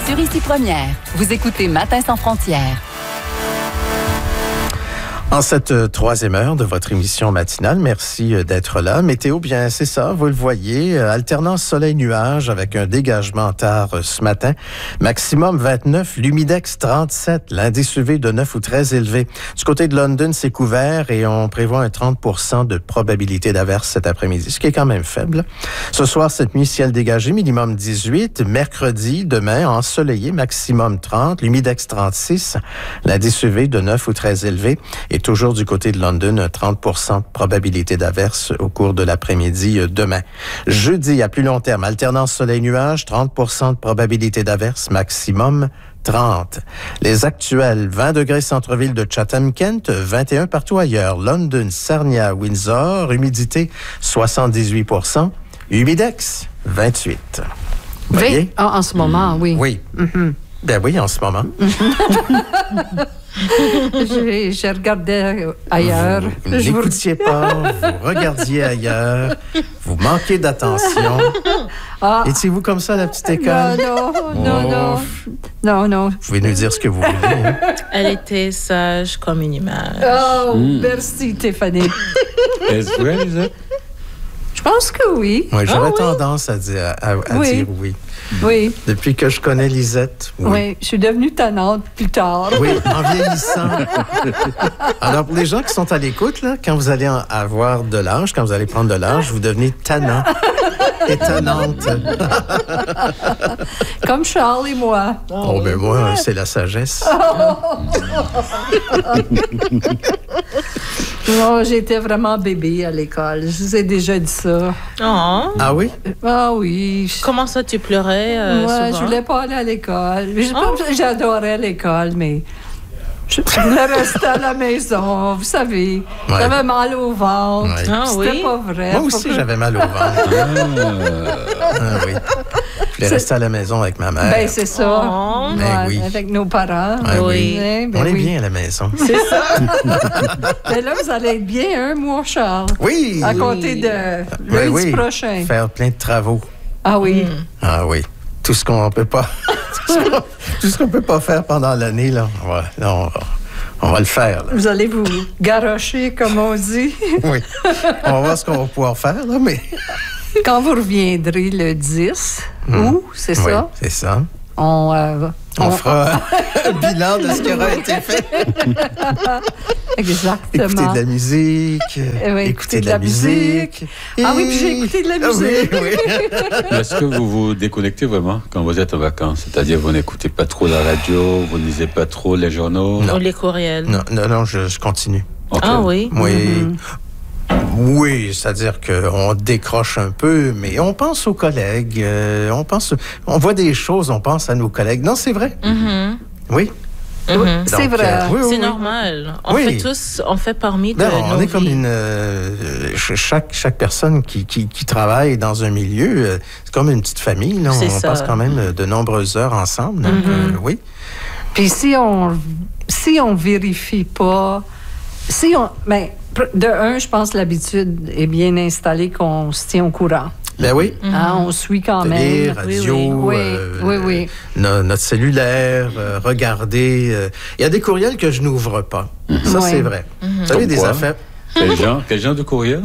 Sur Ici Première, vous écoutez Matin sans frontières. En cette troisième heure de votre émission matinale, merci d'être là. Météo, bien, c'est ça, vous le voyez, alternance soleil-nuage avec un dégagement tard ce matin. Maximum 29, l'humidex 37, l'indice UV de 9 ou très élevé. Du côté de London, c'est couvert et on prévoit un 30% de probabilité d'averse cet après-midi, ce qui est quand même faible. Ce soir, cette nuit, ciel dégagé, minimum 18. Mercredi, demain, ensoleillé, maximum 30, l'humidex 36, l'indice UV de 9 ou très élevé. Et toujours du côté de London, 30% de probabilité d'averse au cours de l'après-midi demain. Jeudi, à plus long terme, alternance soleil-nuage, 30% de probabilité d'averse, maximum 30. Les actuels, 20 degrés centre-ville de Chatham-Kent, 21 partout ailleurs. London, Sarnia, Windsor, humidité 78%, humidex 28. Vous voyez? En ce moment, oui. Oui. Mm-hmm. Ben oui, en ce moment. Je regardais ailleurs. Vous n'écoutiez pas, vous regardiez ailleurs, vous manquez d'attention. Ah. Étiez-vous comme ça à la petite école? Non. Vous pouvez nous dire ce que vous voulez. Hein? Elle était sage comme une image. Oh, merci, Stéphanie. Est-ce vrai, Lisette? Je pense que oui. Oui, j'aurais tendance à dire oui. Oui. Depuis que je connais Lisette, oui. Je suis devenue tannante plus tard. Oui, en vieillissant. Alors, pour les gens qui sont à l'écoute, là, quand vous allez avoir de l'âge, quand vous allez prendre de l'âge, vous devenez tannant et tannante. Comme Charles et moi. Oh, ben moi, c'est la sagesse. Non, j'étais vraiment bébé à l'école. Je vous ai déjà dit ça. Oh. Ah oui? Ah oui. Comment ça, tu pleurais Moi, souvent? je voulais pas aller à l'école. J'adorais l'école, mais je voulais rester à la maison. Vous savez, j'avais mal au ventre. Ouais. Ah, C'était oui? pas vrai. Moi aussi, j'avais mal au ventre. Ah oui. Je voulais rester à la maison avec ma mère. Ben, c'est ça. Oh. Ben oui. Avec nos parents. Ah oui. Ben On est oui. bien à la maison. C'est ça. Mais là, vous allez être bien, moi, Charles. Oui! À compter de lundi prochain. Faire plein de travaux. Ah oui. Ah oui. Tout ce qu'on peut pas... tout ce qu'on peut pas faire pendant l'année, là, on va le faire. Là. Vous allez vous garrocher, comme on dit. Oui. On va voir ce qu'on va pouvoir faire, là, mais... Quand vous reviendrez le 10 août, c'est ça? Oui, c'est ça. On fera un bilan de ce qui aura été fait. Exactement. Écouter de la musique. Écouter de la musique. Ah oui, puis j'ai écouté de la musique. Oui. Est-ce que vous vous déconnectez vraiment quand vous êtes en vacances? C'est-à-dire, vous n'écoutez pas trop la radio, vous ne lisez pas trop les journaux? Ou les courriels? Non, je continue. Okay. Ah oui? Oui. Mm-hmm. Oui, c'est-à-dire qu'on décroche un peu, mais on pense aux collègues, on voit des choses, on pense à nos collègues. Non, c'est vrai. Mm-hmm. Oui. Mm-hmm. C'est vrai. C'est normal. On fait parmi de on nos est vies. comme chaque personne qui travaille dans un milieu, c'est comme une petite famille. Là. On passe quand même de nombreuses heures ensemble. Donc, oui. Puis si on vérifie pas, de un, je pense que l'habitude est bien installée qu'on se tient au courant. Ben oui. On suit quand Télé, même. radio, Oui. Notre cellulaire, regarder. Il y a des courriels que je n'ouvre pas. Ça, c'est vrai. Vous savez, Comme des quoi? affaires... Quel genre de courriel?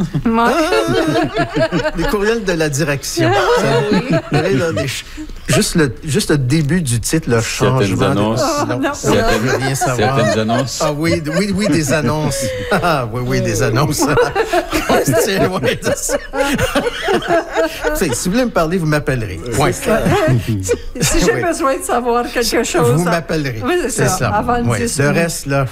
Des courriels de la direction. Juste le début du titre, le changement. Certaines annonces. Je veux rien savoir. Certaines annonces. Ah oui, des annonces. Ah oui, des annonces. C'est loin de ça. Si vous voulez me parler, vous m'appellerez. Point. Si j'ai besoin de savoir quelque chose... Vous m'appellerez. Oui, c'est ça. Avant le 10 Le août. reste, là...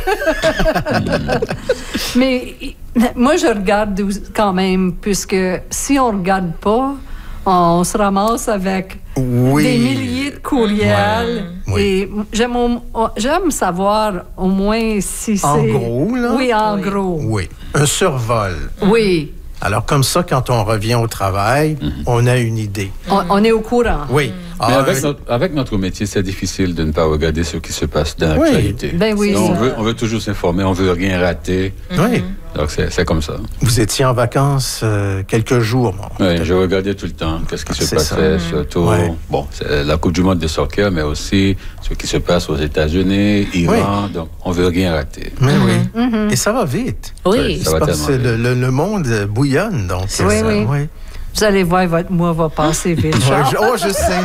Mais moi, je regarde quand même, puisque si on ne regarde pas, on se ramasse avec des milliers de courriels. Oui. Et j'aime savoir au moins si c'est... En gros, là? Oui, en gros. Oui. Un survol. Oui. Alors, comme ça, quand on revient au travail, on a une idée. On est au courant. Oui. Mais avec notre métier, c'est difficile de ne pas regarder ce qui se passe dans l'actualité. Ben oui. On veut toujours s'informer, on veut rien rater. Oui. Donc, c'est comme ça. Vous étiez en vacances quelques jours. Bon, oui, je regardais tout le temps qu'est-ce qui se passait, surtout, bon, c'est la Coupe du monde de soccer, mais aussi ce qui se passe aux États-Unis, Iran, donc on veut rien rater. Mais oui. Et ça va vite. Oui. Ça va tellement vite. Le monde bouillonne, donc. Oui. Vous allez voir, votre mois va passer vite. Je sais.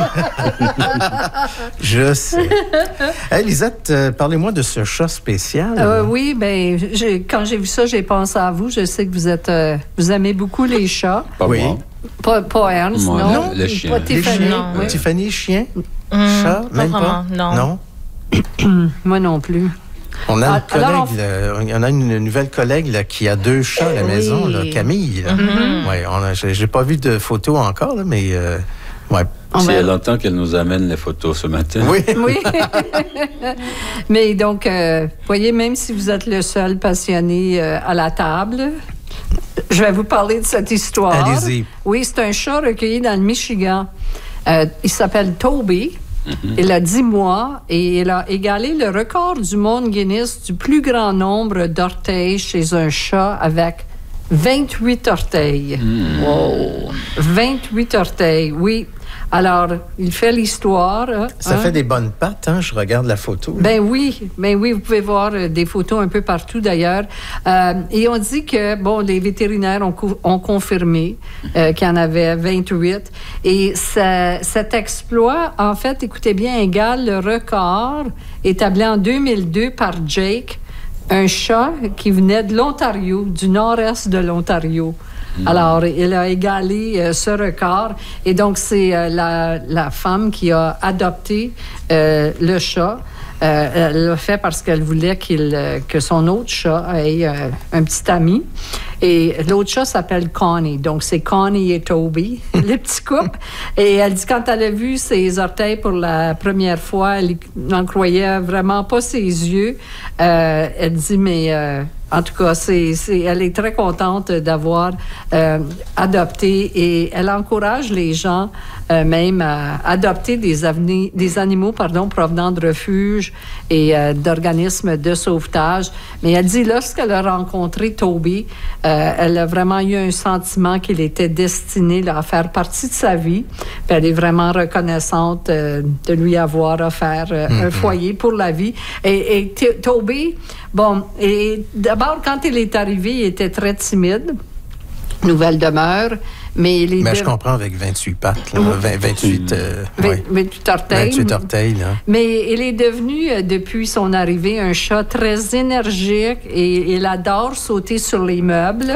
Je sais. Hey, Lisette, parlez-moi de ce chat spécial. Oui, bien, quand j'ai vu ça, j'ai pensé à vous. Je sais que vous aimez beaucoup les chats. Pas moi. Pas Ernst, non? Les chiens. Pas Tiffany. Non, Tiffany, chien? Chat? Même pas? Non. Moi non plus. On a on a une nouvelle collègue là, qui a 2 chats à la maison, là, Camille. J'ai pas vu de photos encore, là, mais C'est longtemps qu'elle nous amène les photos ce matin. Oui. Mais donc, voyez, même si vous êtes le seul passionné à la table, je vais vous parler de cette histoire. Allez-y. Oui, c'est un chat recueilli dans le Michigan. Il s'appelle Toby. Il a 10 mois et il a égalé le record du monde Guinness du plus grand nombre d'orteils chez un chat avec 28 orteils. Wow! 28 orteils, oui. Alors, il fait l'histoire. Ça fait des bonnes pattes, hein? Je regarde la photo. Ben oui, vous pouvez voir des photos un peu partout d'ailleurs. Et on dit que, les vétérinaires ont confirmé qu'il y en avait 28. Et cet exploit, en fait, écoutez bien, égale le record établi en 2002 par Jake, un chat qui venait de l'Ontario, du nord-est de l'Ontario. Alors, il a égalé ce record. Et donc, c'est la femme qui a adopté le chat. Elle l'a fait parce qu'elle voulait que son autre chat ait un petit ami. Et l'autre chat s'appelle Connie. Donc, c'est Connie et Toby, le petit couple. Et elle dit, quand elle a vu ses orteils pour la première fois, elle n'en croyait vraiment pas ses yeux. Elle dit, mais... en tout cas, elle est très contente d'avoir adopté et elle encourage les gens même à adopter des animaux provenant de refuges et d'organismes de sauvetage. Mais elle dit, lorsqu'elle a rencontré Toby, elle a vraiment eu un sentiment qu'il était destiné à faire partie de sa vie. Puis elle est vraiment reconnaissante de lui avoir offert un foyer pour la vie. Et Toby, et d'abord, quand il est arrivé, il était très timide. Nouvelle demeure. Mais je comprends avec 28 pattes, là, 28 orteils. 28 orteils, là. Mais il est devenu, depuis son arrivée, un chat très énergique et il adore sauter sur les meubles.